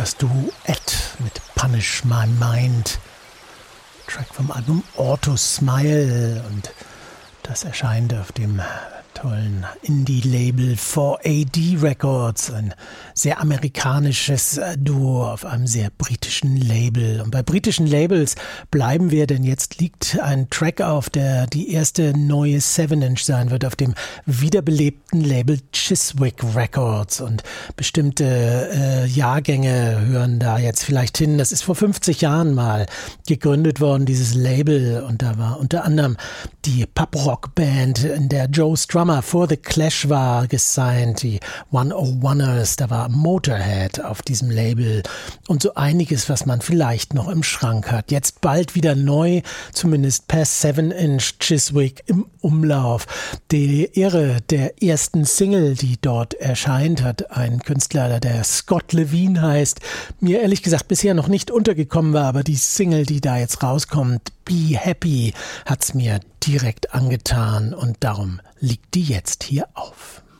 Das Duett mit Punish My Mind. Track vom Album Auto Smile. Und das erscheint auf dem tollen Indie-Label 4AD Records. Ein sehr amerikanisches Duo auf einem sehr britischen Label. Und bei britischen Labels bleiben wir, denn jetzt liegt ein Track auf, der die erste neue 7-Inch sein wird, auf dem wiederbelebten Label Chiswick Records. Und bestimmte Jahrgänge hören da jetzt vielleicht hin. Das ist vor 50 Jahren mal gegründet worden, dieses Label. Und da war unter anderem die Pub-Rock-Band, in der Joe Strummer vor The Clash war, gesigned, die 101ers, da war Motorhead auf diesem Label und so einiges, was man vielleicht noch im Schrank hat. Jetzt bald wieder neu, zumindest per 7-Inch Chiswick im Umlauf. Die Ehre der ersten Single, die dort erscheint, hat ein Künstler, der Scott Levine heißt, mir ehrlich gesagt bisher noch nicht untergekommen war, aber die Single, die da jetzt rauskommt, Be Happy, hat's mir direkt angetan und darum liegt die jetzt hier auf.